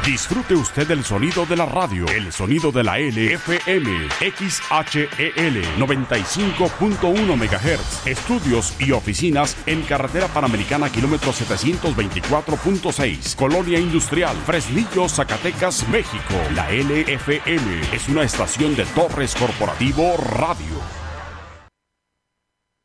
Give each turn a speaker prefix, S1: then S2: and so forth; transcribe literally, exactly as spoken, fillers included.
S1: Disfrute usted el sonido de la radio, el sonido de la L F M, X H E L noventa y cinco punto uno megahertz. Estudios y oficinas en Carretera Panamericana, kilómetro setecientos veinticuatro punto seis, Colonia Industrial, Fresnillo, Zacatecas, México. La L F M es una estación de Torres Corporativo Radio.